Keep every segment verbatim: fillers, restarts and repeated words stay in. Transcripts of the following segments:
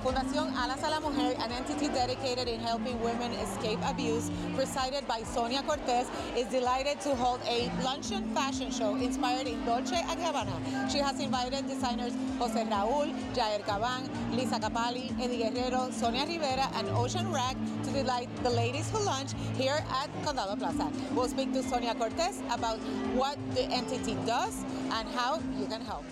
Fundación Alas a la Mujer, an entity dedicated in helping women escape abuse, presided by Sonia Cortez, is delighted to hold a luncheon fashion show inspired in Dolce and Gabbana. She has invited designers Jose Raúl, Jair Caban, Lisa Capali, Eddie Guerrero, Sonia Rivera, and Ocean Rag to delight the ladies who lunch here at Condado Plaza. We'll speak to Sonia Cortez about what the entity does and how you can help.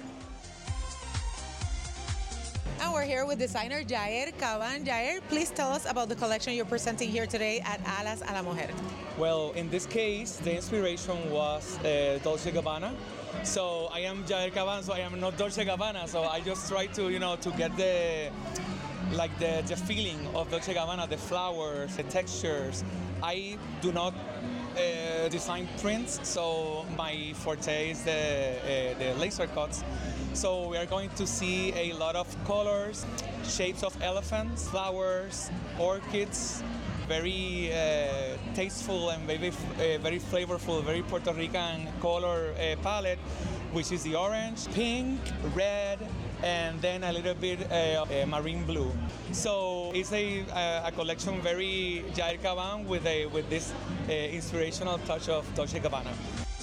And we're here with designer Jair Caban. Jair, please tell us about the collection you're presenting here today at Alas a la Mujer. Well, in this case, the inspiration was uh, Dolce Gabbana. So I am Jair Caban, so I am not Dolce Gabbana. So I just try to, you know, to get the like the, the feeling of Dolce Gabbana, the flowers, the textures. I do not uh, design prints, so my forte is the uh, the laser cuts. So we are going to see a lot of colors, shapes of elephants, flowers, orchids, very uh, tasteful and very uh, very flavorful, very Puerto Rican color uh, palette, which is the orange, pink, red, and then a little bit uh, uh, marine blue. So it's a, a, a collection very Jair Caban with a with this uh, inspirational touch of Dolce Gabbana.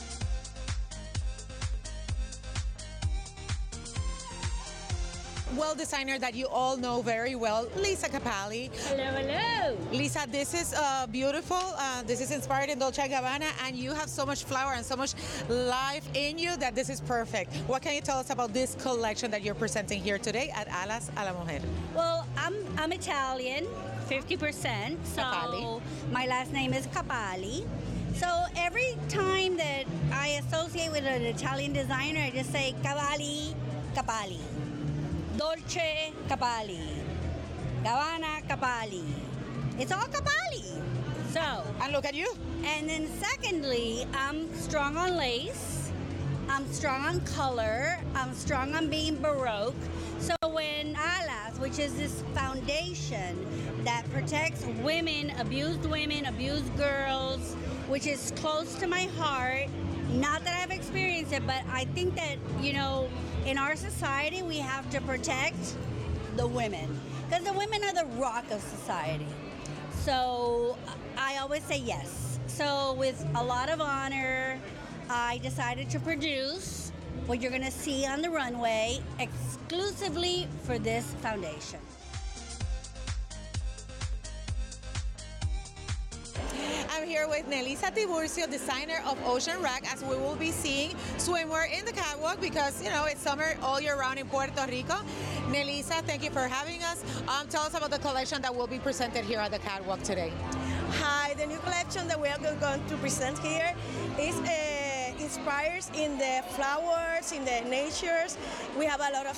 Well, designer that you all know very well, Lisa Capali. Hello, hello. Lisa, this is uh, beautiful. Uh, this is inspired in Dolce Gabbana, and you have so much flower and so much life in you that this is perfect. What can you tell us about this collection that you're presenting here today at Alas a la Mujer? Well, I'm I'm Italian, fifty percent. So Capali. My last name is Capali. So every time that I associate with an Italian designer, I just say Cavalli, Capali. Dolce Capali, Gabbana Capali. It's all Capali. So, And look at you. and then secondly, I'm strong on lace. I'm strong on color. I'm strong on being Baroque. So when Alas, which is this foundation that protects women, abused women, abused girls, which is close to my heart, not that I've experienced it, but I think that, you know, in our society, we have to protect the women because the women are the rock of society. So I always say yes. So with a lot of honor, I decided to produce what you're going to see on the runway exclusively for this foundation. I'm here with Nelisa Tiburcio, designer of Ocean Rag, as we will be seeing swimwear in the catwalk because, you know, it's summer all year round in Puerto Rico. Nelisa, thank you for having us. Um, tell us about the collection that will be presented here at the catwalk today. Hi, the new collection that we are going to present here is uh, inspires in the flowers, in the natures. We have a lot of